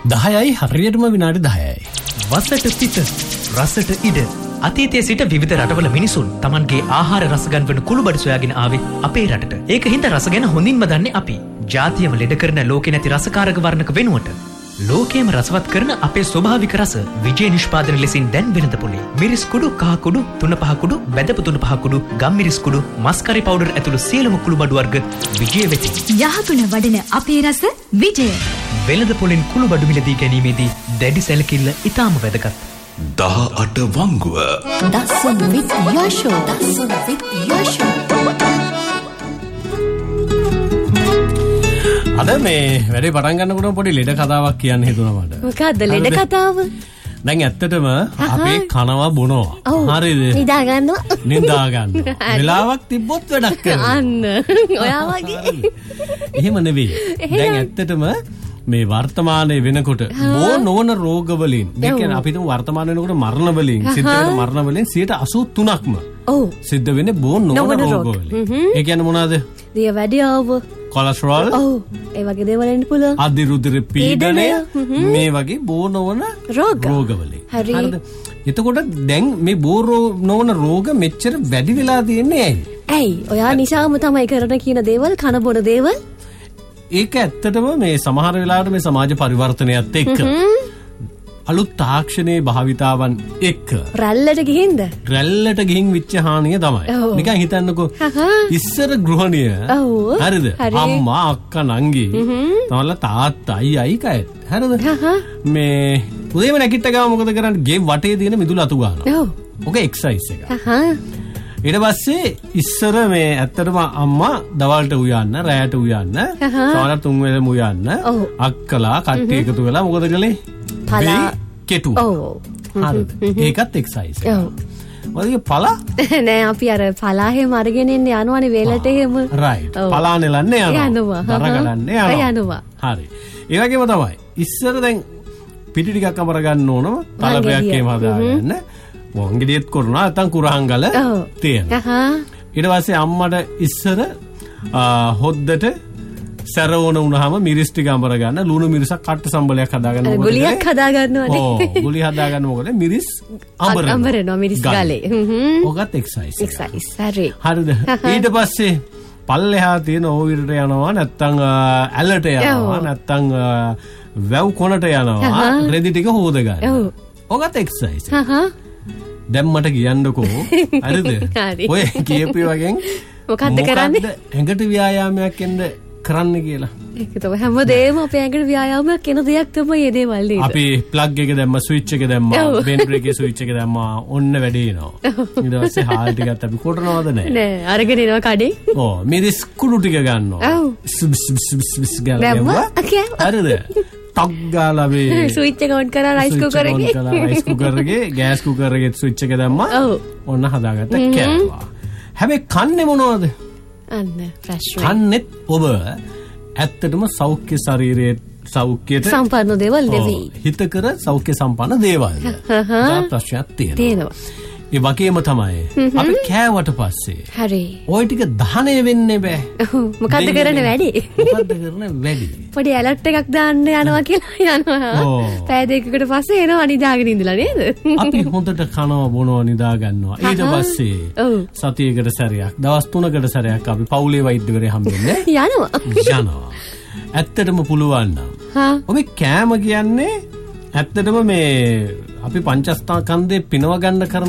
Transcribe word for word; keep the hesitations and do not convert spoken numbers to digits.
දහයයි හරියටම විනාඩි දහයයි. වසට සිට රසට ඉඩ. අතීතයේ සිට විවිධ රටවල මිනිසුන් Tamanගේ ආහාර රස ගන්වන කුළුබඩු සොයාගෙන ආවේ අපේ රටට. ඒක හින්දා රස ගැන හොඳින්ම දන්නේ අපි. ජාතියම ලෙඩ කරන ලෝකේ නැති රසකාරක වර්ණක වෙනුවට ලෝකයේම රසවත් කරන අපේ ස්වභාවික රස විජය නිෂ්පාදන ලෙසින් දැන් වෙනද පොලේ. මිරිස් කුඩු, කහ කුඩු, තුන පහ කුඩු, බැදපු තුන පහ කුඩු, ගම්මිරිස් කුඩු, මස්කරි පවුඩර් ඇතුළු සියලුම කුළුබඩු වර්ග විජය වෙති. යහගුණ වඩන අපේ රස විජය. වෙළඳ පොලෙන් කුළුබඩු මිලදී ගැනීමේදී දැඩි සැලකිල්ල ඉතාම වැදගත්. දහ අට වංගුව. දසුන් විත් යෂෝ. දසුන් විත් යෂෝ. අද මේ වැඩේ පටන් ගන්නකොට පොඩි ලෙඩ කතාවක් කියන්න හිතුණා මට. මොකද්ද ලෙඩ කතාව? දැන් ඇත්තටම අපේ කනවා බොනවා. හරිද? නිදා ගන්නවා. නිදා ගන්නවා. වෙලාවක් තිබ්බොත් වැඩක් කරනවා. අන්න ඔයා වගේ. එහෙම නෙවෙයි. දැන් ඇත්තටම මේ වර්තමානයේ වෙනකොට බෝ නොවන රෝග වලින් ඒ කියන්නේ අපි හිතමු වර්තමාන වෙනකොට මරණ වලින් සිද්ධ වෙන මරණ වලින් සියයට අසූතුනක්ම ඔව් සිද්ධ වෙන්නේ බෝ නොවන රෝග වලින්. ඒ කියන්නේ මොනවාද? දියවැඩියාව, කොලෙස්ටරෝල්, ඔව් ඒ වගේ දේවල් වෙන්න පුළුවන්. අධිරුධිර පීඩනය, මේ වගේ බෝ නොවන රෝග වලින්. හරිද? එතකොට දැන් මේ බෝ නොවන රෝග මෙච්චර වැඩි වෙලා තියෙන්නේ ඇයි? ඇයි? ඔයා නිසාම තමයි කරන කියන දේවල්, කන බොන දේවල්. ඒක ඇත්තටම මේ සමහර වෙලාවට මේ සමාජ පරිවර්තනයත් එක්ක අලුත් තාක්ෂණයේ භාවිතාවන් එක්ක රැල්ලට ගිහින්ද රැල්ලට ගිහින් විච්ච හානිය තමයි. නිකන් හිතන්නකෝ ඉස්සර ගෘහණිය හරිද අම්මා අක්කා නංගි තමල තාත්තා අයියි කයි හරිද මේ උදේම නැගිට ගාම මොකද කරන්නේ ගේ වටේ තියෙන මිදුළු අතු ගන්නවා. ඔක එක්සර්සයිස් එක. ඊට පස්සේ ඉස්සර මේ ඇත්තටම අම්මා දවල්ට උයන්න රැයට උයන්න සමහර තුන් වෙලම උයන්න අක්කලා කට්ටිය එකතු වෙලා මොකද කළේ පලා කෙටු ඔව් හරිද ඒකත් එක්සර්සයිස් එක වගේ පලා නෑ අපි අර පලා හැම අරගෙන ඉන්නේ යනවනේ වේලට එහෙම රයිට් පලා නෙලන්නේ යනවා දරගලන්නේ යනවා හරි ඒ වගේම තමයි ඉස්සර දැන් පිටි ටිකක් අමර ගන්න ඕනම තලපයක් එහෙම හදාගන්න වංගෙඩියත් කරනවා නැත්නම් කුරහංගල තියෙනවා. ඊට පස්සේ අම්මට ඉස්සර හොද්දට සැරවුණ වුණාම මිරිස් ටික අඹර ගන්න ලුණු මිරිසක් කට්ට සම්බලයක් හදා ගන්න ඕනේ. ගුලියක් හදා ගන්නවනේ. ඔව් ගුලිය හදා ගන්න මොකද මිරිස් අඹරනවා. අඹරනවා මිරිස් ගාලේ. ඔකත් එක්සර්සයිස්. එක්සර්සයිස් හරි. හරිද? ඊට පස්සේ පල්ලෙහා තියෙන ඕවිරට යනවා නැත්නම් ඇලට යනවා නැත්නම් වැව් කොනට යනවා රෙදි ටික හොද ගන්න. ඔකත් එක්සර්සයිස්. දැන් මට කියන්නකෝ හරිද ඔය කියපේ වගේ මොකද්ද කරන්නේ ඇඟට ව්‍යායාමයක් එන්න කරන්න කියලා ඒක තමයි හැමදේම අපේ ඇඟට ව්‍යායාමයක් එන දෙයක් තමයි මේ දේවල් නේද අපි ප්ලග් එක දැම්ම ස්විච් එක දැම්මා බෙන් බ්‍රේකේ ස්විච් එක දැම්මා ඔන්න වැඩේ එනවා ඊට පස්සේ හාල් ටිකත් අපි කොටනවද නැහැ නෑ අරගෙන එනවා කඩේ ඔව් මිරිස් කුඩු ටික ගන්නවා ගාලා හරිද ටක් ගාලා මේ ස්විච් එක ඔන් කරලා රයිස් කුකර් එකේ රයිස් කුකර් එකේ ගෑස් කුකර් එකේ ස්විච් එක දැම්මා ඔන්න හදාගත්ත කෑවා හැබැයි කන්නේ මොනවද අන්න ෆ්‍රෙෂ් කන්නේත් ඔබ ඇත්තටම සෞඛ්‍ය ශරීරයේ සෞඛ්‍යයට සම්පන්න දේවල් නෙවෙයි හිතකර සෞඛ්‍ය සම්පන්න දේවල් දා ප්‍රශ්නයක් තියෙනවා ඒ වගේම තමයි අපි කෑවට පස්සේ හරි ওই ටික දහණය වෙන්නේ බෑ මොකද්ද කරන්නේ වැඩි මොකද්ද කරන්නේ වැඩි පොඩි ඇලර්ට් එකක් දාන්න යනවා කියලා යනවා පැය දෙකකට පස්සේ එනවා නිදාගෙන ඉඳලා නේද අපි හොඳට කනවා බොනවා නිදා ගන්නවා ඊට පස්සේ සතියකට සැරයක් දවස් තුනකට සැරයක් අපි පවුලේ වෛද්‍යවරයෙක් හම්බෙන්නේ යනවා යනවා ඇත්තටම පුළුවන් නම් ඔබේ කෑම කියන්නේ ඇත්තටම මේ අපි පංචස්කන්ධේ පිනව ගන්න කරන